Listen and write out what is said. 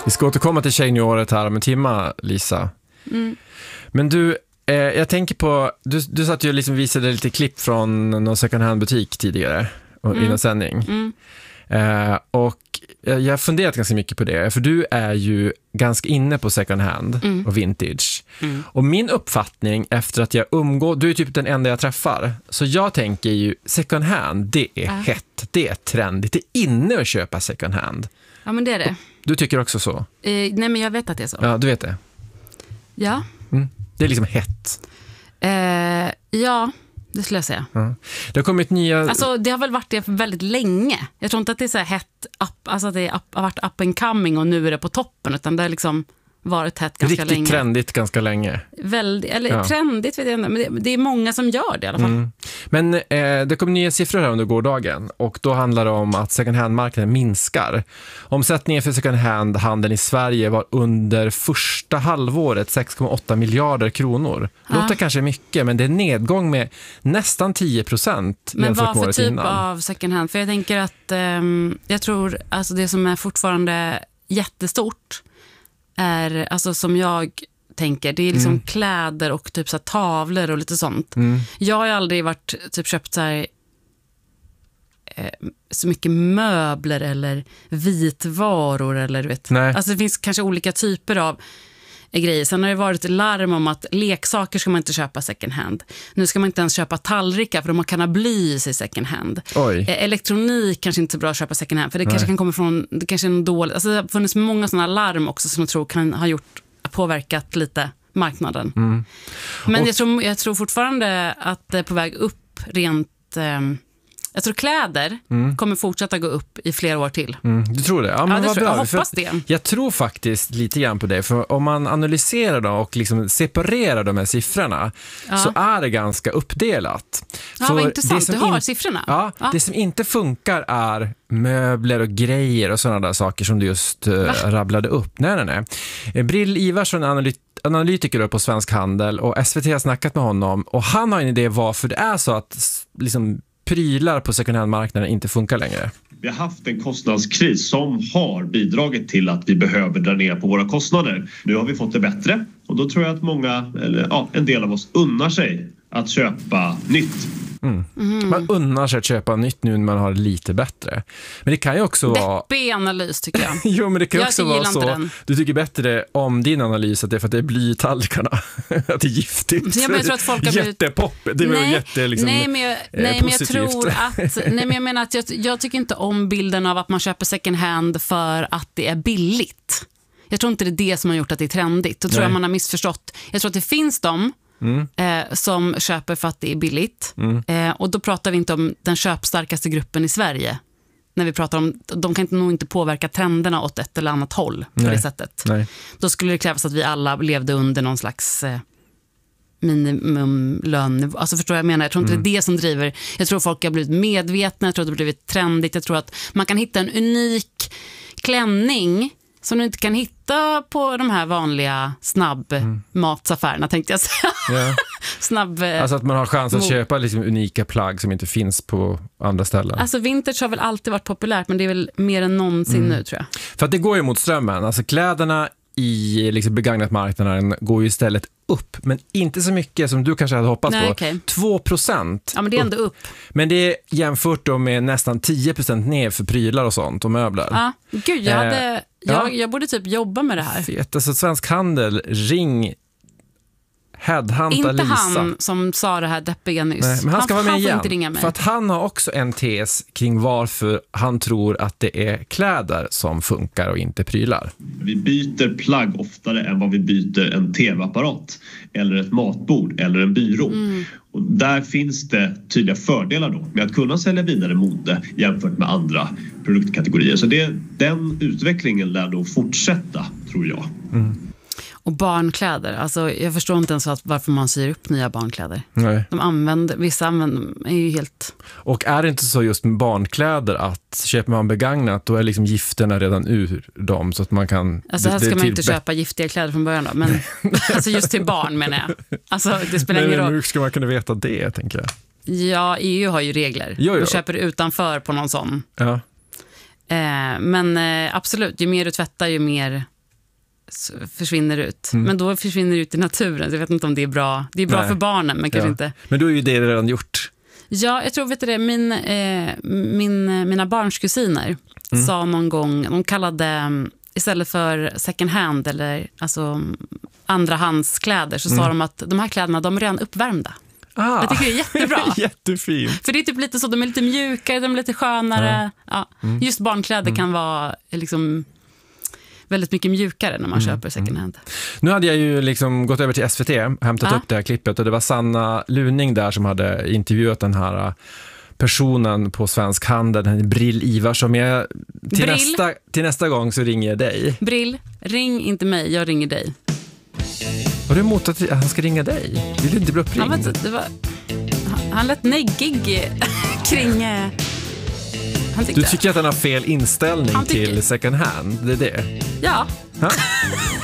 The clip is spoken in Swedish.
Vi ska återkomma till tjejnyåret här om en timma, Lisa. Men du, jag tänker på, du satt ju och liksom visade lite klipp från någon second hand butik tidigare i någon sändning. Och jag har funderat ganska mycket på det, för du är ju ganska inne på second hand och vintage. Och min uppfattning efter att jag du är typ den enda jag träffar, så jag tänker ju second hand, det är hett, det är trendigt, det är inne att köpa second hand. Ja, men det är det. Du tycker också så? Nej, men jag vet att det är så. Ja, du vet det. Ja. Det är liksom hett. Ja, det skulle jag säga. Det har kommit nya... Alltså, det har väl varit det för väldigt länge. Jag tror inte att det är så här hett, alltså att det har varit up and coming och nu är det på toppen, utan det har liksom varit hett ganska riktigt länge. Riktigt trendigt ganska länge. Trendigt vet jag inte, men det är många som gör det i alla fall. Men det kom nya siffror här under gårdagen, och då handlar det om att second hand-marknaden minskar. Omsättningen för second hand-handeln i Sverige var under första halvåret 6,8 miljarder kronor. Låter kanske mycket, men det är nedgång med nästan 10%. Men vad för typ av second hand? För jag tänker att jag tror alltså det som är fortfarande jättestort är, alltså som jag tänker, det är liksom kläder och typ så här tavlor och lite sånt. Jag har ju aldrig varit typ köpt så här så mycket möbler eller vitvaror eller du vet. Alltså det finns kanske olika typer av grejer. Sen har det varit larm om att leksaker ska man inte köpa second hand. Nu ska man inte ens köpa tallrikar för de kan ha bly i sig second hand. Elektronik kanske inte är så bra att köpa second hand, för det kanske kan komma från, det kanske är en dålig, alltså det har funnits många sådana larm också som jag tror kan ha påverkat lite marknaden. Men jag tror fortfarande att det är på väg upp rent. Jag tror kläder kommer fortsätta gå upp i flera år till. Du tror det? Ja, men det vad tror bra. jag hoppas det. Jag tror faktiskt lite grann på det. För om man analyserar dem och liksom separerar de här siffrorna så är det ganska uppdelat. Ja, vad intressant. Du har siffrorna. Ja, det som inte funkar är möbler och grejer och sådana där saker som du just rabblade upp. Nej. Brill Ivarsson analytiker på Svensk Handel, och SVT har snackat med honom, och han har en idé varför det är så att liksom prylar på second hand-marknaden inte funkar längre. Vi har haft en kostnadskris som har bidragit till att vi behöver dra ner på våra kostnader. Nu har vi fått det bättre, och då tror jag att många, eller en del av oss unnar sig att köpa nytt. Man unnar sig att köpa nytt nu när man har det lite bättre. Men det kan ju också vara... Deppig analys tycker jag. Jo, men det kan också vara så. Du tycker bättre om din analys att det är för att det är bly i tallrikarna. Att det är giftigt. Ja, men jag tror att folk har blivit... Jättepopp. Det var jätte liksom, nej, men jag tror att... Nej, men jag menar att jag tycker inte om bilden av att man köper second hand för att det är billigt. Jag tror inte det är det som har gjort att det är trendigt. Då tror jag man har missförstått. Jag tror att det finns som köper för att det är billigt. Och då pratar vi inte om den köpstarkaste gruppen i Sverige. När vi pratar om, de kan nog inte påverka trenderna åt ett eller annat håll på det sättet. Då skulle det krävas att vi alla levde under någon slags minimumlön. Alltså förstår jag menar? Jag tror inte det är det som driver. Jag tror folk har blivit medvetna, jag tror att det har blivit trendigt. Jag tror att man kan hitta en unik klänning som du inte kan hitta på de här vanliga snabbmatsaffärerna, tänkte jag säga. Alltså att man har chans att köpa liksom unika plagg som inte finns på andra ställen. Alltså vintage har väl alltid varit populärt, men det är väl mer än någonsin nu, tror jag. För att det går ju mot strömmen. Alltså kläderna i liksom begagnat marknaden går ju istället upp, men inte så mycket som du kanske hade hoppats på. 2%. Ja, men det är ändå upp. Men det är jämfört då med nästan 10% ner för prylar och sånt och möbler. Ja, gud, jag borde typ jobba med det här. Vet, alltså Svensk Handel, ring headhunta inte Lisa. Han som sa det här deppiga nyss. Nej, men han ska vara med igen. Inte ringa mig. För att han har också en tes kring varför han tror att det är kläder som funkar och inte prylar. Vi byter plagg oftare än vad vi byter en tv-apparat eller ett matbord eller en byrå. Och där finns det tydliga fördelar då med att kunna sälja vidare mode jämfört med andra produktkategorier. Så den utvecklingen lär då fortsätta, tror jag. Och barnkläder, alltså jag förstår inte ens varför man syr upp nya barnkläder. Nej. Vissa använder är ju helt... Och är det inte så just med barnkläder att köper man begagnat, då är liksom gifterna redan ur dem, så att man kan... Alltså här ska man inte köpa giftiga kläder från början då, men alltså just till barn menar jag. Alltså det spelar ingen roll. Hur ska man kunna veta det, tänker jag? Ja, EU har ju regler. Du köper utanför på någon sån. Ja. Men absolut, ju mer du tvättar ju mer försvinner ut. Men då försvinner det ut i naturen. Så jag vet inte om det är bra. Det är bra för barnen, men kanske inte. Men då är ju det redan gjort. Ja, jag tror, vet du det, mina barns kusiner sa någon gång, de kallade istället för second hand eller alltså andrahandskläder så sa de att de här kläderna, de är redan uppvärmda. Jag tycker det är jättebra. Jättefint. För det är typ lite så, de är lite mjukare, de är lite skönare. Ja. Just barnkläder kan vara liksom väldigt mycket mjukare när man köper second hand. Nu hade jag ju liksom gått över till SVT och hämtat upp det här klippet och det var Sanna Luning där som hade intervjuat den här personen på Svensk Handel, Brill Ivarsson. Till nästa gång så ringer jag dig. Brill, ring inte mig, jag ringer dig. Har du emot att han ska ringa dig? Vill du inte bli uppringd? Han lät neggig kring... Du tycker att han har fel inställning till second hand? Det är det? Ja.